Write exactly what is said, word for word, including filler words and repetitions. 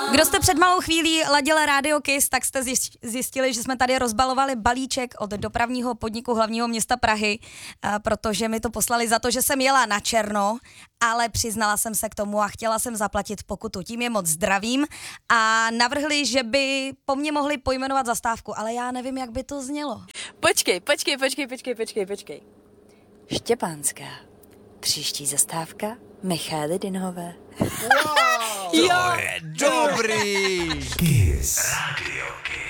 Kdo jste před malou chvílí ladil Radio Kiss, tak jste zjistili, že jsme tady rozbalovali balíček od dopravního podniku hlavního města Prahy, protože mi to poslali za to, že jsem jela na černo, ale přiznala jsem se k tomu a chtěla jsem zaplatit pokutu. Tím je moc zdravím a navrhli, že by po mně mohli pojmenovat zastávku, ale já nevím, jak by to znělo. Počkej, počkej, počkej, počkej, počkej, počkej. Štěpánská. Příští zastávka Michály Dinhové. Wow, to je dobrý! Kiss. Radio Kiss.